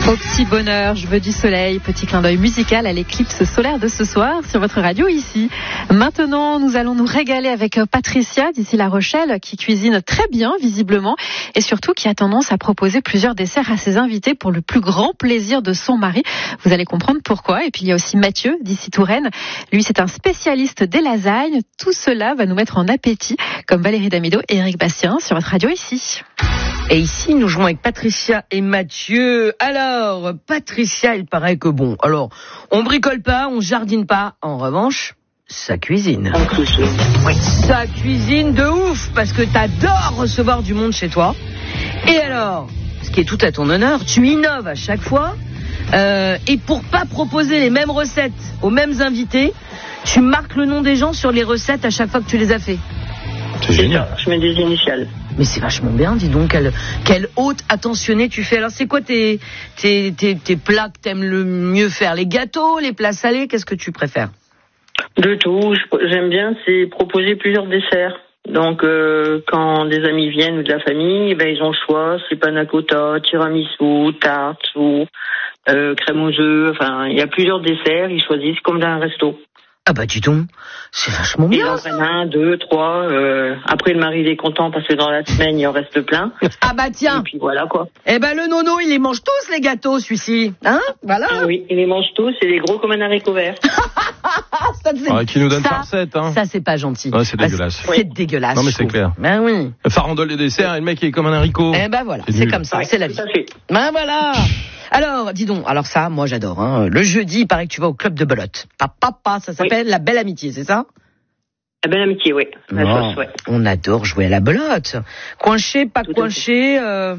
Au petit bonheur, je veux du soleil, petit clin d'œil musical à l'éclipse solaire de ce soir sur votre radio ici. Maintenant, nous allons nous régaler avec Patricia d'ici La Rochelle qui cuisine très bien visiblement et surtout qui a tendance à proposer plusieurs desserts à ses invités pour le plus grand plaisir de son mari. Vous allez comprendre pourquoi. Et puis il y a aussi Mathieu d'ici Touraine. Lui, c'est un spécialiste des lasagnes. Tout cela va nous mettre en appétit comme Valérie Damido et Eric Bastien sur votre radio ici. Et ici, nous jouons avec Patricia et Mathieu. Alors, Patricia, il paraît que bon. Alors, on bricole pas, on jardine pas. En revanche, ça cuisine. Oui, ça cuisine de ouf, parce que t'adores recevoir du monde chez toi. Et alors, ce qui est tout à ton honneur, tu innoves à chaque fois. Et pour pas proposer les mêmes recettes aux mêmes invités, tu marques le nom des gens sur les recettes à chaque fois que tu les as fait. C'est génial. Je mets des initiales. Mais c'est vachement bien, dis donc, quelle hôte attentionnée tu fais. Alors c'est quoi tes plats que t'aimes le mieux faire? Les gâteaux, les plats salés, qu'est-ce que tu préfères? De tout, j'aime bien, c'est proposer plusieurs desserts. Donc quand des amis viennent ou de la famille, ben ils ont le choix, c'est panna cotta, tiramisu, tarte ou crème aux œufs, enfin il y a plusieurs desserts, ils choisissent comme dans un resto. Ah bah dis donc, c'est vachement bien. Ils en prennent 1, 2, 3. Après le mari il est content parce que dans la semaine il en reste plein. Ah bah tiens. Et puis voilà quoi. Eh ben le nono il les mange tous les gâteaux celui-ci, hein? Voilà. Ah oui, il les mange tous, c'est les gros comme un haricot vert. Ça, qui nous donne sa recette, hein. Ça c'est pas gentil. Ouais, c'est dégueulasse. C'est dégueulasse. Non mais c'est clair. Ben oui. Farandole des desserts et le mec il est comme un haricot. Eh ben voilà, c'est comme ça, ouais, c'est la vie. Ben voilà. Alors, dis donc, alors ça, moi j'adore. Hein. Le jeudi, il paraît que tu vas au club de belote. Papa, ça s'appelle La Belle Amitié, c'est ça? La Belle Amitié, oui. La sauce, ouais. On adore jouer à la belote. Coinché, pas coinché.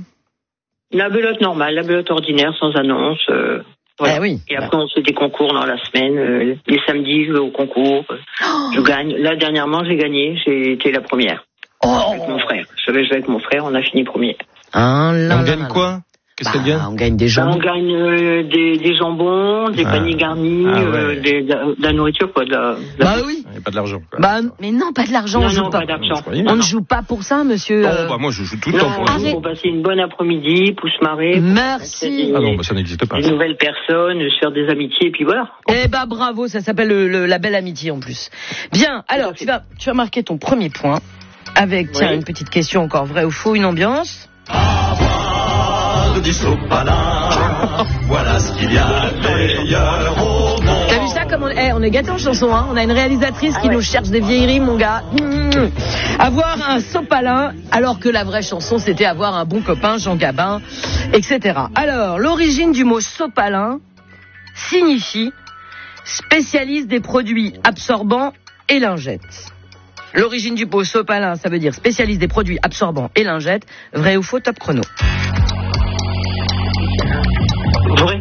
La belote normale, la belote ordinaire, sans annonce. Voilà. Eh oui. Et après, on fait des concours dans la semaine. Les samedis, je vais au concours. Je gagne. Là, dernièrement, j'ai gagné. J'ai été la première. Avec mon frère. Je vais jouer avec mon frère. On a fini premier. On gagne quoi? Qu'est-ce qu'elle gagne? On gagne des jambons. On gagne des jambons, des paniers garnis, de la nourriture, quoi. Bah oui. Il n'y a pas de l'argent, quoi. Bah, mais non, pas de l'argent. Non, pas d'argent. On ne joue pas pour ça, monsieur. Oh, bah moi je joue tout le temps pour le pour passer une bonne après-midi, pour se marrer. Merci. Ah non, bah ça n'existe pas. Des nouvelles personnes, se faire des amitiés, et puis voilà. Eh bah bravo, ça s'appelle la Belle Amitié en plus. Bien, alors tu vas marquer ton premier point avec une petite question encore vrai ou faux, une ambiance. Du sopalin, voilà ce qu'il y a de meilleur au monde. T'as vu ça comme on est gâtés en chanson, hein. On a une réalisatrice qui nous cherche des vieilleries, mon gars. Avoir un sopalin, alors que la vraie chanson c'était avoir un bon copain, Jean Gabin, etc. Alors, l'origine du mot sopalin signifie spécialiste des produits absorbants et lingettes. L'origine du mot sopalin, ça veut dire spécialiste des produits absorbants et lingettes. Vrai ou faux, top chrono? Vrai.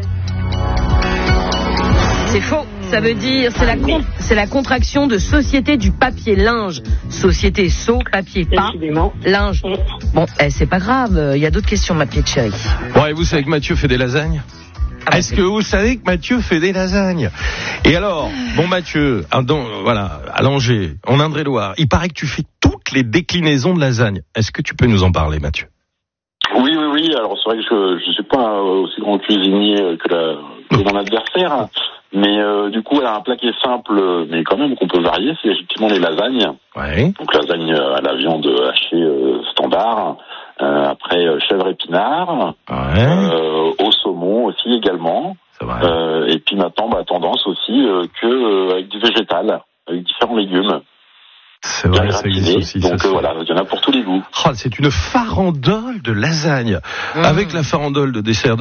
C'est faux. Ça veut dire, c'est la contraction de Société du papier linge. Société papier pas, linge. Bon, c'est pas grave. Il y a d'autres questions, ma petite chérie. Bon, et vous savez que Mathieu fait des lasagnes? Est-ce que vous savez que Mathieu fait des lasagnes? Et alors, bon Mathieu, voilà, à Langeais, en Indre-et-Loire, il paraît que tu fais toutes les déclinaisons de lasagne. Est-ce que tu peux nous en parler, Mathieu? Oui. Alors c'est vrai que je suis pas aussi grand cuisinier que mon adversaire, mais du coup, elle a un plat qui est simple, mais quand même qu'on peut varier. C'est effectivement les lasagnes. Ouais. Donc lasagne à la viande hachée standard. Après chèvre épinard. Ouais. Au saumon aussi également. C'est vrai. Et puis maintenant, tendance aussi avec du végétal, avec différents légumes. C'est vrai, ça existe aussi. Donc voilà, il y en a pour tous les goûts. Oh, c'est une farandole de lasagne. Avec la farandole de dessert de